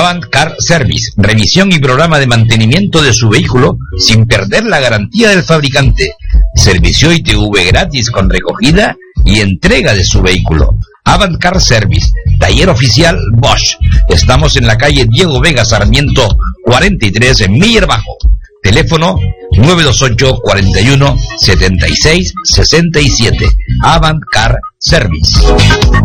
Avant Car Service, revisión y programa de mantenimiento de su vehículo sin perder la garantía del fabricante. Servicio ITV gratis con recogida y entrega de su vehículo. Avant Car Service, taller oficial Bosch. Estamos en la calle Diego Vega Sarmiento 43 en Miller Bajo. Teléfono 928 41 76 67. Avant Car Service.